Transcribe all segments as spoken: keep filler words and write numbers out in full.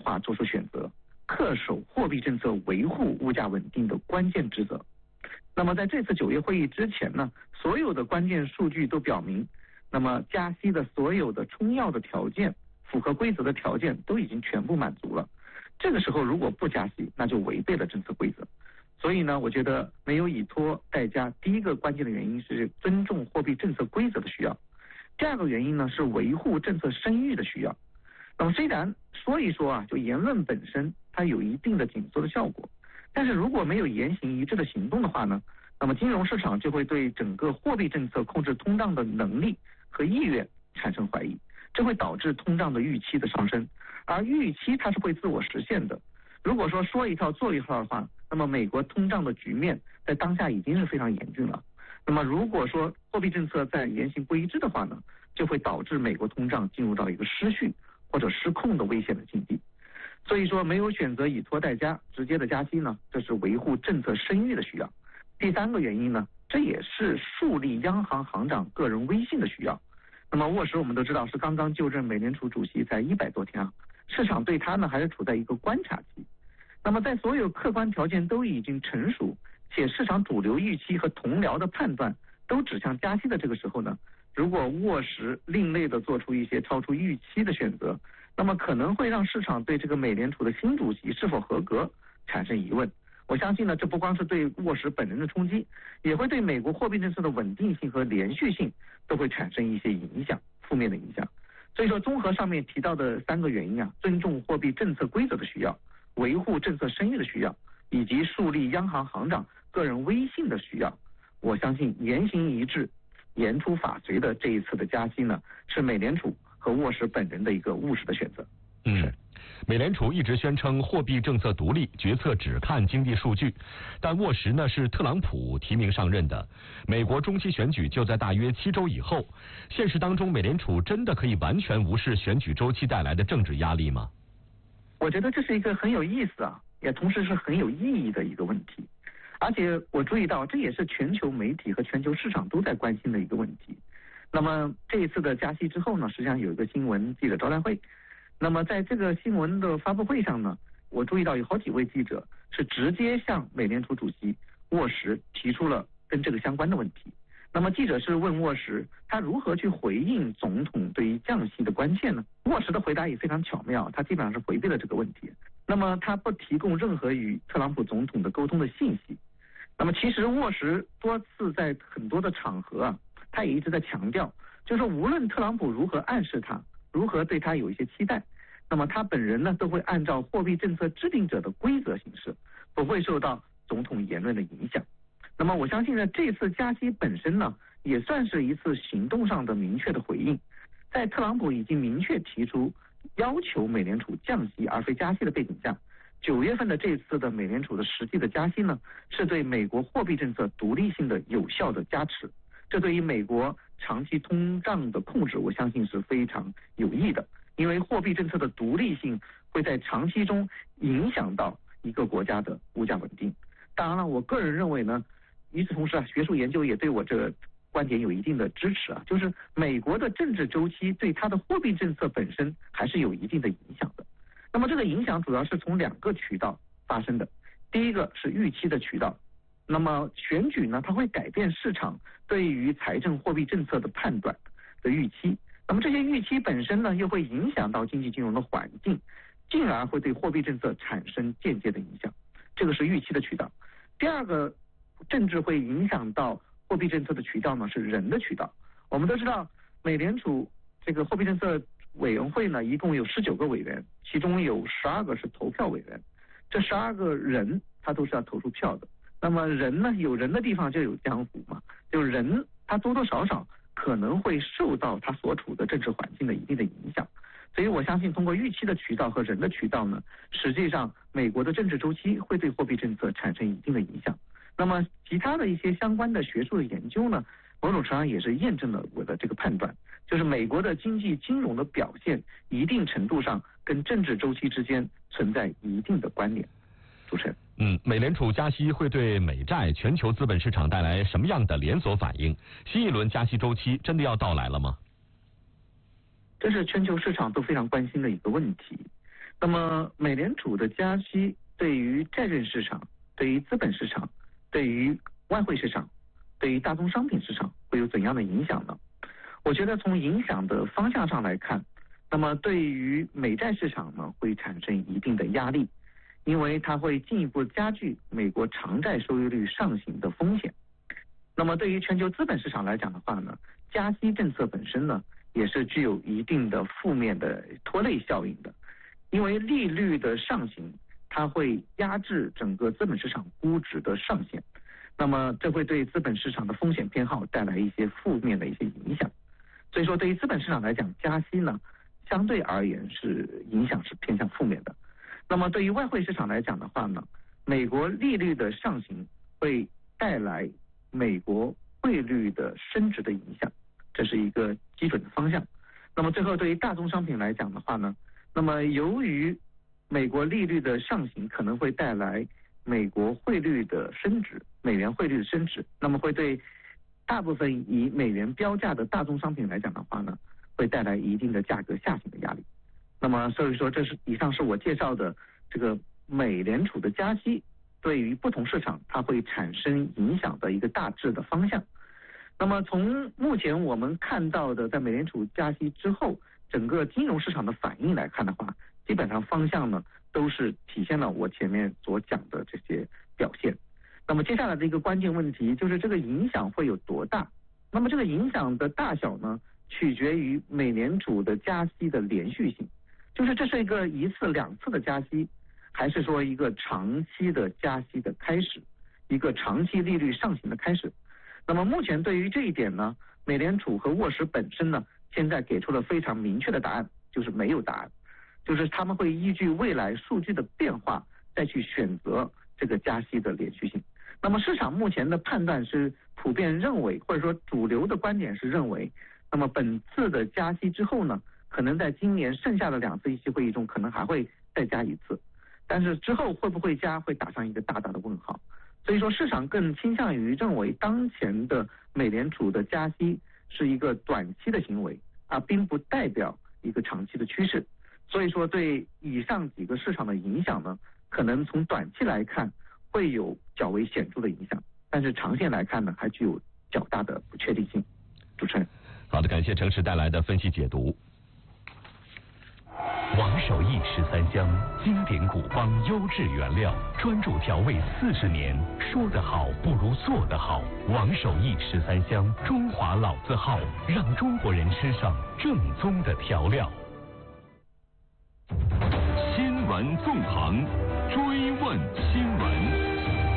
化做出选择，恪守货币政策维护物价稳定的关键职责。那么在这次九月会议之前呢，所有的关键数据都表明，那么加息的所有的充要的条件，符合规则的条件都已经全部满足了。这个时候如果不加息，那就违背了政策规则。所以呢，我觉得没有以拖代加，第一个关键的原因是尊重货币政策规则的需要，第二个原因呢是维护政策声誉的需要。那么虽然说一说啊，就言论本身它有一定的紧缩的效果，但是如果没有言行一致的行动的话呢，那么金融市场就会对整个货币政策控制通胀的能力和意愿产生怀疑，这会导致通胀的预期的上升，而预期它是会自我实现的。如果说说一套做一套的话，那么美国通胀的局面在当下已经是非常严峻了。那么如果说货币政策在言行不一致的话呢，就会导致美国通胀进入到一个失序或者失控的危险的境地。所以说没有选择以拖代加，直接的加息呢，这是维护政策声誉的需要。第三个原因呢，这也是树立央行行长个人威信的需要。那么沃什我们都知道是刚刚就任美联储主席才一百多天啊，市场对他呢还是处在一个观察期。那么在所有客观条件都已经成熟，且市场主流预期和同僚的判断都指向加息的这个时候呢，如果沃什另类的做出一些超出预期的选择，那么可能会让市场对这个美联储的新主席是否合格产生疑问。我相信呢，这不光是对沃什本人的冲击，也会对美国货币政策的稳定性和连续性都会产生一些影响，负面的影响。所以说综合上面提到的三个原因啊，尊重货币政策规则的需要，维护政策声誉的需要，以及树立央行行长个人威信的需要，我相信言行一致、言出法随的这一次的加息呢，是美联储和沃什本人的一个务实的选择。 嗯，美联储一直宣称货币政策独立，决策只看经济数据，但沃什呢是特朗普提名上任的，美国中期选举就在大约七周以后，现实当中美联储真的可以完全无视选举周期带来的政治压力吗？ 我觉得这是一个很有意思啊，也同时是很有意义的一个问题。而且我注意到，这也是全球媒体和全球市场都在关心的一个问题。那么这一次的加息之后呢，实际上有一个新闻记者招待会。那么在这个新闻的发布会上呢，我注意到有好几位记者是直接向美联储主席沃什提出了跟这个相关的问题。那么记者是问沃什，他如何去回应总统对于降息的关切呢？沃什的回答也非常巧妙，他基本上是回避了这个问题。那么他不提供任何与特朗普总统的沟通的信息。那么其实沃什多次在很多的场合啊，他也一直在强调，就是说无论特朗普如何暗示他，如何对他有一些期待，那么他本人呢都会按照货币政策制定者的规则行事，不会受到总统言论的影响。那么我相信呢，这次加息本身呢，也算是一次行动上的明确的回应。在特朗普已经明确提出要求美联储降息而非加息的背景下，九月份的这次的美联储的实际的加息呢，是对美国货币政策独立性的有效的加持。这对于美国长期通胀的控制，我相信是非常有益的，因为货币政策的独立性会在长期中影响到一个国家的物价稳定。当然了，我个人认为呢，与此同时啊，学术研究也对我这个观点有一定的支持啊，就是美国的政治周期对它的货币政策本身还是有一定的影响的。那么这个影响主要是从两个渠道发生的，第一个是预期的渠道。那么选举呢，它会改变市场对于财政货币政策的判断的预期，那么这些预期本身呢，又会影响到经济金融的环境，进而会对货币政策产生间接的影响，这个是预期的渠道。第二个政治会影响到货币政策的渠道呢，是人的渠道。我们都知道美联储这个货币政策委员会呢，一共有十九个委员，其中有十二个是投票委员，这十二个人他都是要投出票的。那么人呢，有人的地方就有江湖嘛，就人他多多少少可能会受到他所处的政治环境的一定的影响。所以我相信通过预期的渠道和人的渠道呢，实际上美国的政治周期会对货币政策产生一定的影响。那么其他的一些相关的学术的研究呢，某种程度上也是验证了我的这个判断，就是美国的经济金融的表现一定程度上跟政治周期之间存在一定的关联。主持人， 嗯，美联储加息会对美债、全球资本市场带来什么样的连锁反应？新一轮加息周期真的要到来了吗？ 这是全球市场都非常关心的一个问题。 那么美联储的加息对于债券市场、对于资本市场、对于外汇市场、对于大宗商品市场会有怎样的影响呢？我觉得从影响的方向上来看，那么对于美债市场呢会产生一定的压力，因为它会进一步加剧美国长债收益率上行的风险。那么对于全球资本市场来讲的话呢，加息政策本身呢也是具有一定的负面的拖累效应的，因为利率的上行，它会压制整个资本市场估值的上限，那么这会对资本市场的风险偏好带来一些负面的一些影响。所以说对于资本市场来讲，加息呢相对而言是影响是偏向负面的。那么对于外汇市场来讲的话呢，美国利率的上行会带来美国汇率的升值的影响，这是一个基准的方向。那么最后对于大宗商品来讲的话呢，那么由于美国利率的上行可能会带来美国汇率的升值，美元汇率的升值，那么会对大部分以美元标价的大宗商品来讲的话呢，会带来一定的价格下行的压力。那么所以说这是以上是我介绍的这个美联储的加息对于不同市场它会产生影响的一个大致的方向。那么从目前我们看到的在美联储加息之后整个金融市场的反应来看的话，基本上方向呢都是体现了我前面所讲的这些表现。那么接下来的一个关键问题就是这个影响会有多大？那么这个影响的大小呢取决于美联储的加息的连续性，就是这是一个一次两次的加息，还是说一个长期的加息的开始，一个长期利率上行的开始。那么目前对于这一点呢，美联储和沃什本身呢现在给出了非常明确的答案，就是没有答案，就是他们会依据未来数据的变化再去选择这个加息的连续性。那么市场目前的判断是普遍认为，或者说主流的观点是认为，那么本次的加息之后呢，可能在今年剩下的两次议息会议中可能还会再加一次，但是之后会不会加会打上一个大大的问号。所以说市场更倾向于认为当前的美联储的加息是一个短期的行为，而并不代表一个长期的趋势。所以说对以上几个市场的影响呢，可能从短期来看会有较为显著的影响，但是长线来看呢，还具有较大的不确定性。主持人， 好的，感谢程实带来的分析解读。 王守义十三香，经典古方优质原料，专注调味四十年。说得好不如做得好。王守义十三香，中华老字号，让中国人吃上正宗的调料。新闻纵横，追问新闻。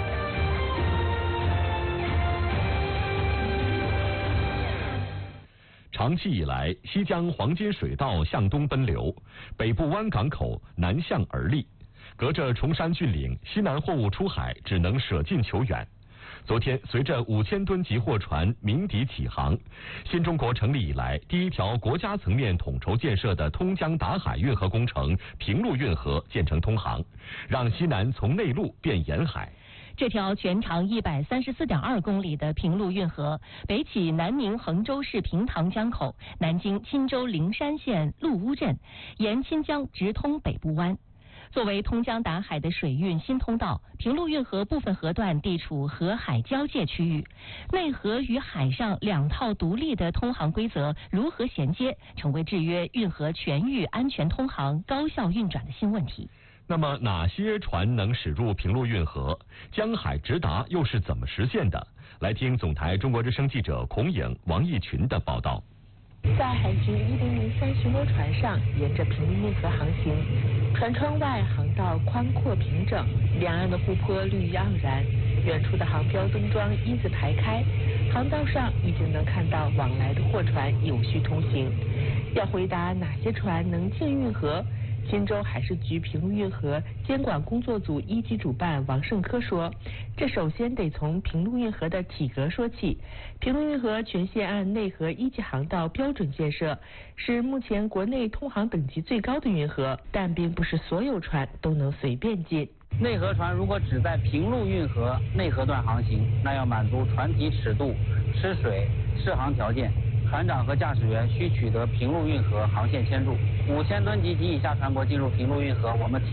长期以来，西江黄金水道向东奔流，北部湾港口南向而立，隔着崇山峻岭，西南货物出海只能舍近求远。昨天，随着五千吨级货船鸣笛起航，新中国成立以来第一条国家层面统筹建设的通江达海运河工程平陆运河建成通航，让西南从内陆变沿海。 这条全长一百三十四点二公里的平陆运河，北起南宁衡州市平塘江口，南经钦州灵山县陆乌镇，沿钦江直通北部湾。作为通江达海的水运新通道，平陆运河部分河段地处河海交界区域，内河与海上两套独立的通航规则如何衔接，成为制约运河全域安全通航、高效运转的新问题。 那么哪些船能驶入平陆运河？江海直达又是怎么实现的？来听总台中国之声记者孔颖、王义群的报道。 在海军一零零三巡逻船上，沿着平陆运河航行，船窗外航道宽阔平整，两岸的湖泊绿意盎然，远处的航标灯桩一字排开，航道上已经能看到往来的货船有序通行。要回答哪些船能进运河？新州海事局平陆运河监管工作组一级主办王胜科说，这首先得从平陆运河的体格说起。平陆运河全线按内河一级航道标准建设，是目前国内通航等级最高的运河，但并不是所有船都能随便进。 内河船如果只在平陆运河内河段航行，那要满足船体尺度、吃水、适航条件， 船长和驾驶员需取得平陆运河航线签注。五千吨级及以下船舶进入平陆运河，我们提